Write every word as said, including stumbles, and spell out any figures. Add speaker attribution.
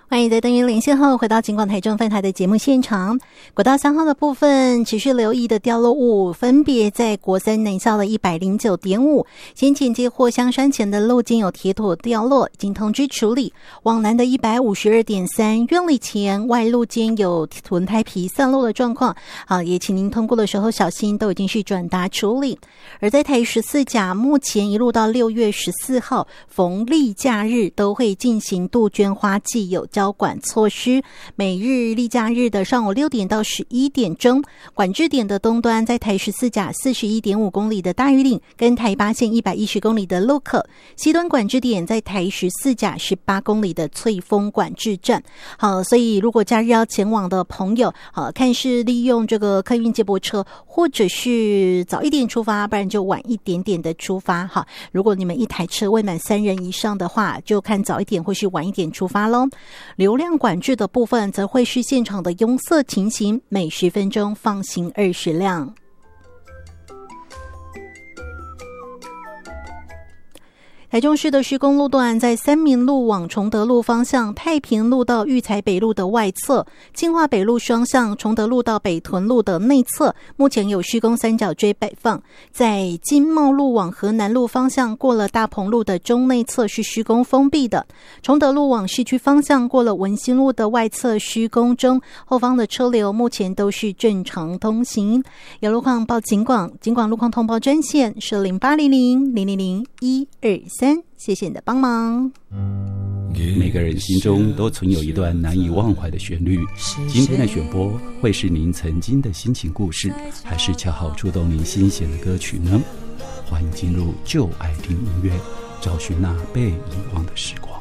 Speaker 1: 欢迎在登云连线后回到警广台中分台的节目现场。国道三号的部分持续留意的掉落物分别在国三南校的 一百零九点五， 先前接获香山前的路径有铁土掉落，已经通知处理。往南的 一百五十二点三， 院里前外路间有轮胎皮散落的状况，好，也请您通过的时候小心，都已经是转达处理。而在台十四甲目前一路到六月十四号逢例假日都会进行杜鹃花季有交管措施，每日例假日的上午六点到十一点钟，管制点的东端在台十四甲 四十一点五公里的大屿岭跟台八线一百一十公里的路口，西端管制点在台十四甲十八公里的翠峰管制站。好，所以如果假日要前往的朋友，好，看是利用这个客运接驳车，或者是早一点出发，不然就晚一点点的出发。好，如果你们一台车未满三人以上的话，就看早一点或是晚一点出发咯。流量管制的部分则会是现场的拥塞情形，每十分钟放行二十辆。台中市的施工路段在三民路往崇德路方向，太平路到育才北路的外侧，清化北路双向崇德路到北屯路的内侧，目前有施工三角锥摆放。在金茂路往河南路方向，过了大鹏路的中内侧是施工封闭的。崇德路往市区方向，过了文心路的外侧施工中，后方的车流目前都是正常通行。有路况报警广，警广路况通报专线是零八零零零零零一二三。谢谢你的帮忙。
Speaker 2: 每个人心中都存有一段难以忘怀的旋律，今天的选播会是您曾经的心情故事，还是恰好触动您心弦的歌曲呢？欢迎进入就爱听音乐，找寻那被遗忘的时光。